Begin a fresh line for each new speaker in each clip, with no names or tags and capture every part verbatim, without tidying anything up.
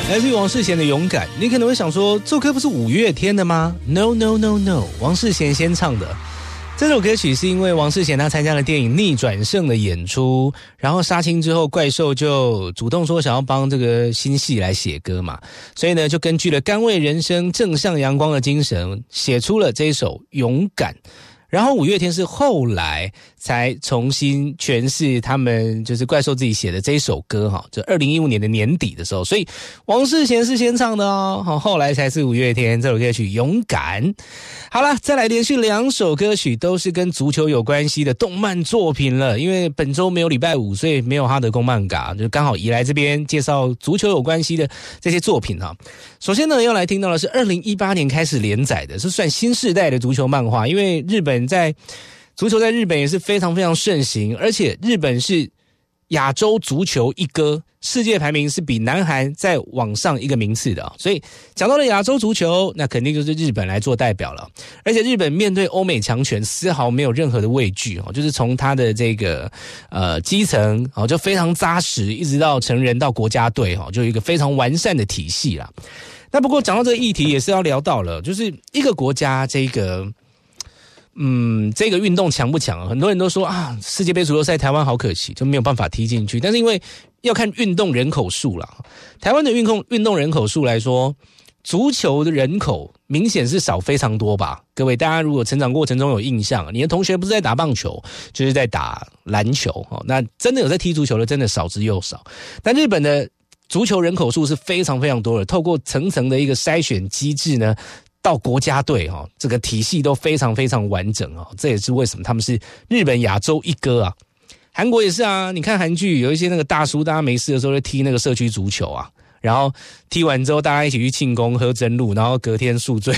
来自于王世贤的勇敢。你可能会想说，这首歌不是五月天的吗？ No No No No， 王世贤先唱的。这首歌曲是因为王世贤他参加了电影《逆转胜》的演出，然后杀青之后，怪兽就主动说想要帮这个新戏来写歌嘛，所以呢就根据了甘为人生正向阳光的精神，写出了这一首勇敢。然后五月天是后来才重新诠释他们就是怪兽自己写的这一首歌哈，就二零一五年的年底的时候，所以王世贤是先唱的哦，后来才是五月天这首歌曲勇敢。好了，再来连续两首歌曲都是跟足球有关系的动漫作品了，因为本周没有礼拜五，所以没有哈德公漫嘎，就刚好移来这边介绍足球有关系的这些作品哈。首先呢要来听到的是二零一八年开始连载的，是算新世代的足球漫画，因为日本在足球在日本也是非常非常盛行，而且日本是亚洲足球一哥，世界排名是比南韩再往上一个名次的、哦、所以讲到了亚洲足球，那肯定就是日本来做代表了。而且日本面对欧美强权丝毫没有任何的畏惧、哦、就是从他的这个呃基层、哦、就非常扎实，一直到成人到国家队、哦、就有一个非常完善的体系啦。那不过讲到这个议题也是要聊到了，就是一个国家这个嗯，这个运动强不强？很多人都说啊，世界杯足球赛台湾好可惜，就没有办法踢进去。但是因为要看运动人口数啦，台湾的运动运动人口数来说，足球的人口明显是少非常多吧？各位，大家如果成长过程中有印象，你的同学不是在打棒球，就是在打篮球哦。那真的有在踢足球的，真的少之又少。但日本的足球人口数是非常非常多的，透过层层的一个筛选机制呢，到国家队哈，这个体系都非常非常完整哦，这也是为什么他们是日本亚洲一哥啊。韩国也是啊，你看韩剧有一些那个大叔，大家没事的时候就踢那个社区足球啊，然后踢完之后大家一起去庆功喝真露，然后隔天宿醉。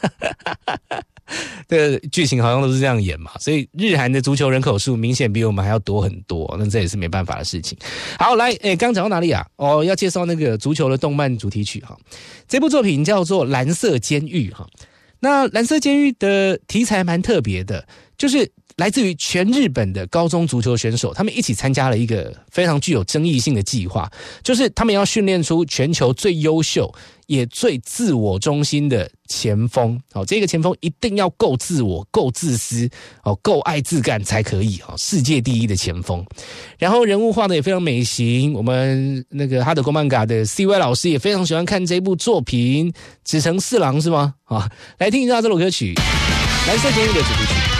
这个剧情好像都是这样演嘛，所以日韩的足球人口数明显比我们还要多很多，那这也是没办法的事情。好，来，诶，刚讲到哪里啊？哦，要介绍那个足球的动漫主题曲哈。这部作品叫做《蓝色监狱》哈。那《蓝色监狱》的题材蛮特别的，就是来自于全日本的高中足球选手，他们一起参加了一个非常具有争议性的计划，就是他们要训练出全球最优秀也最自我中心的前锋。好，这个前锋一定要够自我、够自私、够爱自干才可以，世界第一的前锋。然后人物画的也非常美型，我们那个哈德公漫嘎的 C Y 老师也非常喜欢看这部作品，紫藤四郎是吗？好，来听一下这首歌曲《蓝色监狱》的主题曲。